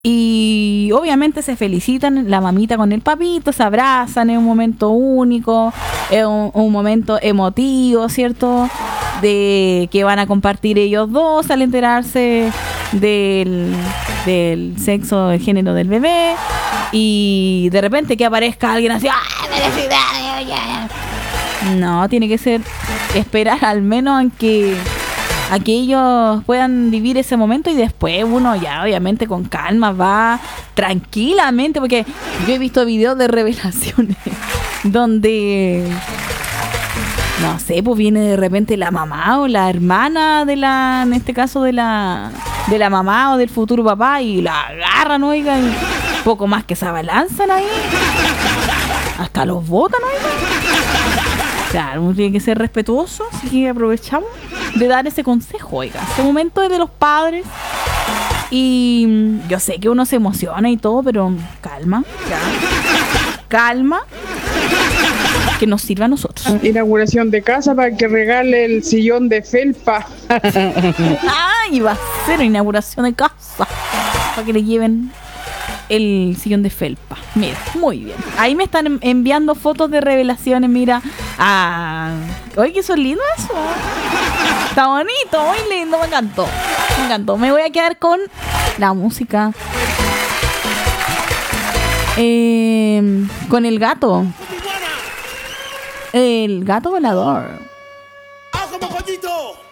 Y obviamente se felicitan la mamita con el papito, se abrazan, es un momento único, es un momento emotivo, ¿cierto? De que van a compartir ellos dos al enterarse del sexo, del género del bebé. Y de repente que aparezca alguien así, ¡ay, felicidades! No, tiene que ser esperar al menos a que ellos puedan vivir ese momento y después uno ya obviamente con calma va tranquilamente, porque yo he visto videos de revelaciones donde no sé, pues viene de repente la mamá o la hermana de la, en este caso de la mamá o del futuro papá, y la agarran, oiga, y poco más que se abalanzan ahí, hasta los botan, oiga. Claro, uno tiene que ser respetuoso, así que aprovechamos de dar ese consejo, oiga. Este momento es de los padres y yo sé que uno se emociona y todo, pero calma, ya. Calma, que nos sirva a nosotros. Inauguración de casa para que regale el sillón de felpa. Ay, va a ser inauguración de casa para que le lleven el sillón de felpa. Mira, muy bien. Ahí me están enviando fotos de revelaciones, mira. Oye, que eso es lindo eso. Está bonito, muy lindo, me encantó. Me encantó. Me voy a quedar con la música. Con el gato. El gato volador. ¡Ah, como pollito!